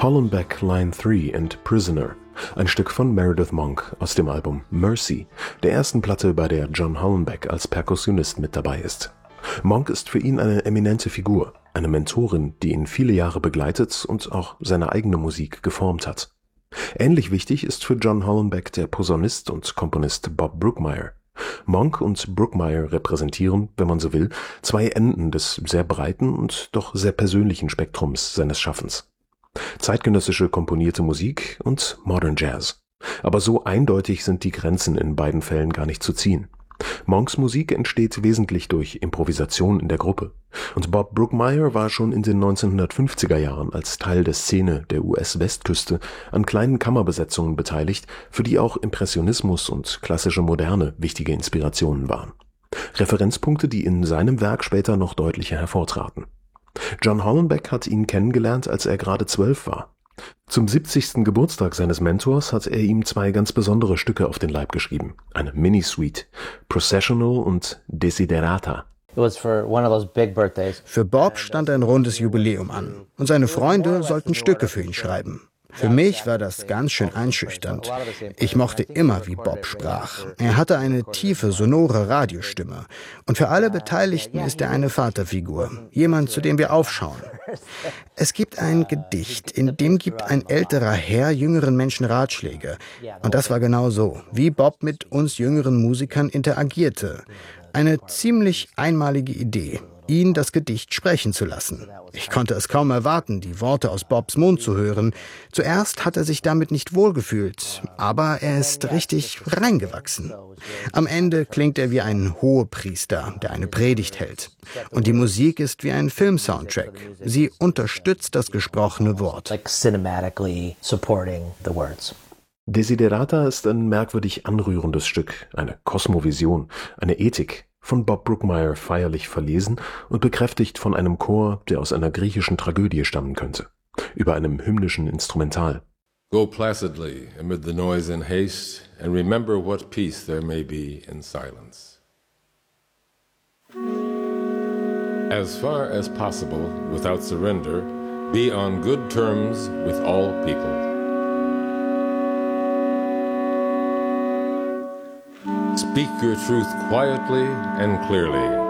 Hollenbeck Line 3 and Prisoner, ein Stück von Meredith Monk aus dem Album Mercy, der ersten Platte, bei der John Hollenbeck als Perkussionist mit dabei ist. Monk ist für ihn eine eminente Figur, eine Mentorin, die ihn viele Jahre begleitet und auch seine eigene Musik geformt hat. Ähnlich wichtig ist für John Hollenbeck der Posaunist und Komponist Bob Brookmeyer. Monk und Brookmeyer repräsentieren, wenn man so will, zwei Enden des sehr breiten und doch sehr persönlichen Spektrums seines Schaffens. Zeitgenössische komponierte Musik und Modern Jazz. Aber so eindeutig sind die Grenzen in beiden Fällen gar nicht zu ziehen. Monks Musik entsteht wesentlich durch Improvisation in der Gruppe. Und Bob Brookmeyer war schon in den 1950er Jahren als Teil der Szene der US-Westküste an kleinen Kammerbesetzungen beteiligt, für die auch Impressionismus und klassische Moderne wichtige Inspirationen waren. Referenzpunkte, die in seinem Werk später noch deutlicher hervortraten. John Hollenbeck hat ihn kennengelernt, als er gerade 12 war. Zum 70. Geburtstag seines Mentors hat er ihm zwei ganz besondere Stücke auf den Leib geschrieben. Eine Mini-Suite, Processional und Desiderata. Für Bob stand ein rundes Jubiläum an und seine Freunde sollten Stücke für ihn schreiben. Für mich war das ganz schön einschüchternd. Ich mochte immer, wie Bob sprach. Er hatte eine tiefe, sonore Radiostimme. Und für alle Beteiligten ist er eine Vaterfigur. Jemand, zu dem wir aufschauen. Es gibt ein Gedicht, in dem gibt ein älterer Herr jüngeren Menschen Ratschläge. Und das war genau so, wie Bob mit uns jüngeren Musikern interagierte. Eine ziemlich einmalige Idee, ihn das Gedicht sprechen zu lassen. Ich konnte es kaum erwarten, die Worte aus Bobs Mund zu hören. Zuerst hat er sich damit nicht wohlgefühlt, aber er ist richtig reingewachsen. Am Ende klingt er wie ein Hohepriester, der eine Predigt hält. Und die Musik ist wie ein Filmsoundtrack. Sie unterstützt das gesprochene Wort. Desiderata ist ein merkwürdig anrührendes Stück, eine Kosmovision, eine Ethik, von Bob Brookmeyer feierlich verlesen und bekräftigt von einem Chor, der aus einer griechischen Tragödie stammen könnte, über einem hymnischen Instrumental. Go placidly amid the noise and haste, and remember what peace there may be in silence. As far as possible, without surrender, be on good terms with all people. Speak your truth quietly and clearly.